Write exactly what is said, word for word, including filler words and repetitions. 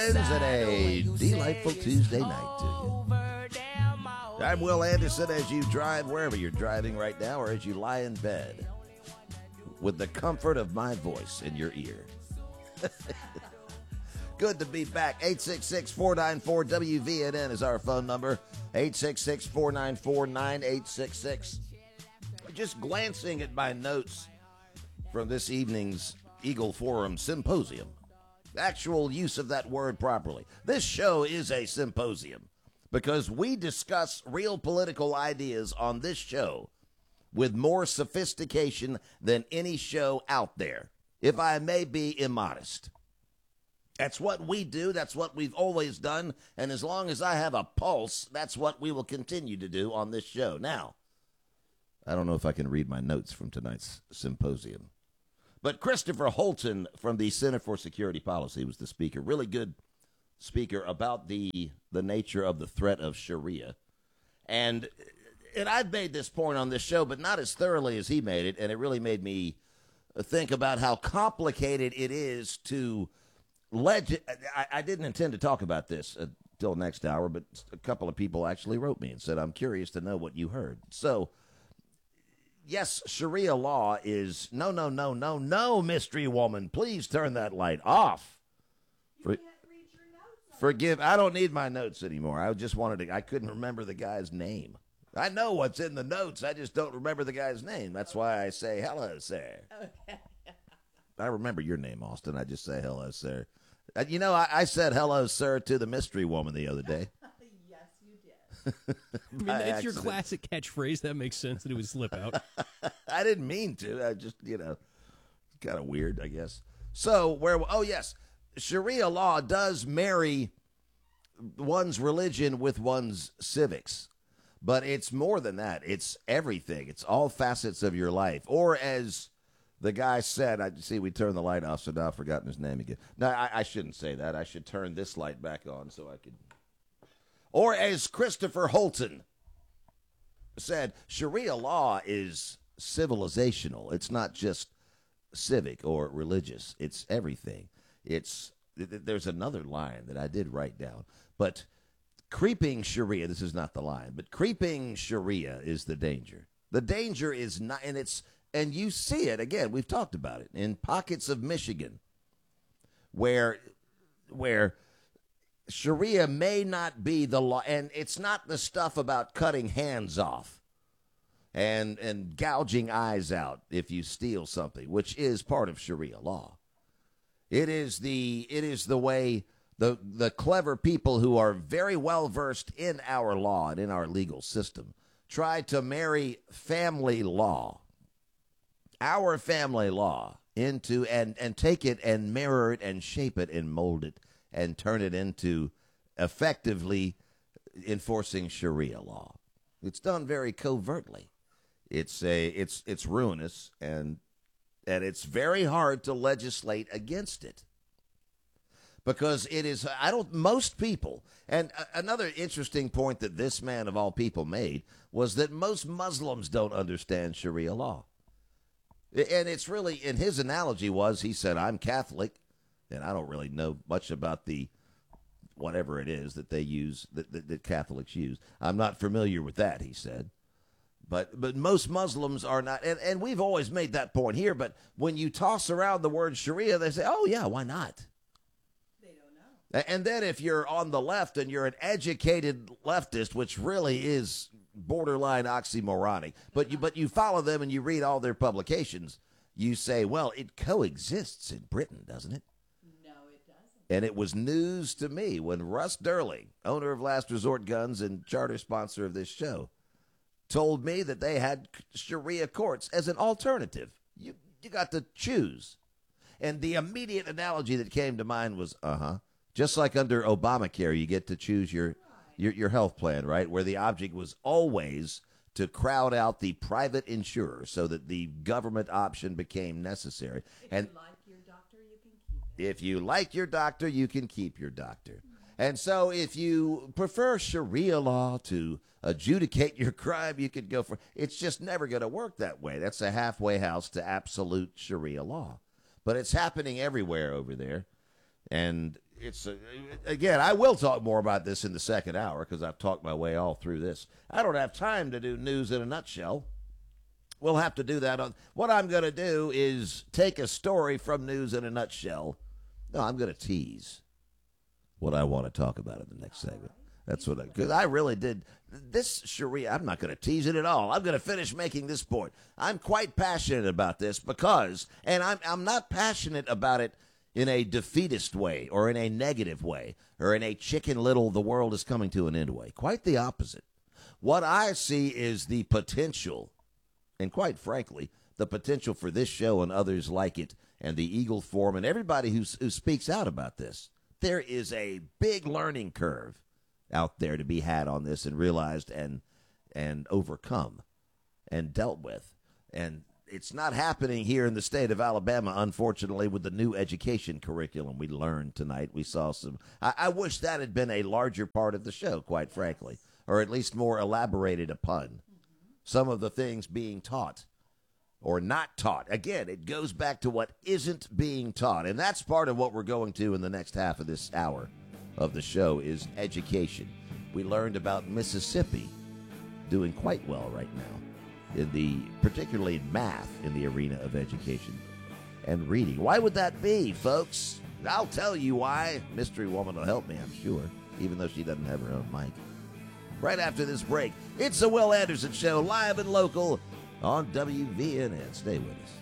And a delightful Tuesday night to you. I'm Will Anderson as you drive wherever you're driving right now or as you lie in bed with the comfort of my voice in your ear. Good to be back. eight six six, four nine four, W V N N is our phone number. eight six six, four nine four, nine eight six six. Just glancing at my notes from this evening's Eagle Forum Symposium. Actual use of that word properly. This show is a symposium because we discuss real political ideas on this show with more sophistication than any show out there, if I may be immodest. That's what we do. That's what we've always done. And as long as I have a pulse, that's what we will continue to do on this show. Now, I don't know if I can read my notes from tonight's symposium. But Christopher Holton from the Center for Security Policy was the speaker. Really good speaker about the the nature of the threat of Sharia. And, and I've made this point on this show, but not as thoroughly as he made it. And it really made me think about how complicated it is to leg. I, I didn't intend to talk about this until next hour, but a couple of people actually wrote me and said, I'm curious to know what you heard. So, yes, Sharia law is, no, no, no, no, no, mystery woman, please turn that light off. For, forgive, I don't need my notes anymore. I just wanted to, I couldn't remember the guy's name. I know what's in the notes, I just don't remember the guy's name. That's why I say hello, sir. Okay. I remember your name, Austin. I just say hello, sir. Uh, you know, I, I said hello, sir, to the mystery woman the other day. I mean, that's accident. Your classic catchphrase. That makes sense that it would slip out. I didn't mean to. I just, you know, kind of weird, I guess. So, where, oh, yes, Sharia law does marry one's religion with one's civics. But it's more than that. It's everything. It's all facets of your life. Or as the guy said, I see we turned the light off, so now I've forgotten his name again. No, I, I shouldn't say that. I should turn this light back on so I could. Or as Christopher Holton said, Sharia law is civilizational. It's not just civic or religious. It's everything. It's there's another line that I did write down. But creeping Sharia, this is not the line, but creeping Sharia is the danger. The danger is not, and it's, and you see it, again, we've talked about it, in pockets of Michigan where, where, Sharia may not be the law, and it's not the stuff about cutting hands off and and gouging eyes out if you steal something, which is part of Sharia law. It is the it is the way the the clever people who are very well versed in our law and in our legal system try to marry family law, our family law, into and and take it and mirror it and shape it and mold it and turn it into effectively enforcing Sharia law. It's done very covertly. It's a it's it's ruinous, and and it's very hard to legislate against it. Because it is, I don't, most people, and another interesting point that this man of all people made was that most Muslims don't understand Sharia law. And it's really, in his analogy was, he said, I'm Catholic, and I don't really know much about the whatever it is that they use, that, that, that Catholics use. I'm not familiar with that, he said. But but most Muslims are not, and, and we've always made that point here, but when you toss around the word Sharia, they say, oh, yeah, why not? They don't know. And then if you're on the left and you're an educated leftist, which really is borderline oxymoronic, but you, but you follow them and you read all their publications, you say, well, it coexists in Britain, doesn't it? And it was news to me when Russ Durling, owner of Last Resort Guns and charter sponsor of this show, told me that they had Sharia courts as an alternative. You you got to choose. And the immediate analogy that came to mind was, uh-huh, just like under Obamacare, you get to choose your, your, your health plan, right, where the object was always to crowd out the private insurer so that the government option became necessary. If and you like your doctor, you can keep it. If you like your doctor, you can keep your doctor. And so if you prefer Sharia law to adjudicate your crime, you could go for it's just never going to work that way. That's a halfway house to absolute Sharia law. But it's happening everywhere over there. And it's a, again, I will talk more about this in the second hour because I've talked my way all through this. I don't have time to do news in a nutshell. We'll have to do that. On what I'm going to do is take a story from news in a nutshell. No, I'm going to tease what I want to talk about in the next segment. That's what I, because I really did this, Sharia. I'm not going to tease it at all. I'm going to finish making this point. I'm quite passionate about this because, and I'm I'm not passionate about it in a defeatist way or in a negative way or in a chicken little the world is coming to an end way. Quite the opposite. What I see is the potential, and quite frankly, the potential for this show and others like it and the Eagle Forum and everybody who, who speaks out about this. There is a big learning curve out there to be had on this and realized and and overcome and dealt with. And it's not happening here in the state of Alabama, unfortunately, with the new education curriculum we learned tonight. We saw some. I, I wish that had been a larger part of the show, quite frankly, or at least more elaborated upon. Mm-hmm. Some of the things being taught or not taught. Again, it goes back to what isn't being taught. And that's part of what we're going to in the next half of this hour of the show is education. We learned about Mississippi doing quite well right now, in the particularly in math in the arena of education and reading. Why would that be, folks? I'll tell you why. Mystery Woman will help me, I'm sure, even though she doesn't have her own mic. Right after this break, it's the Will Anderson Show, live and local on W V N N. Stay with us.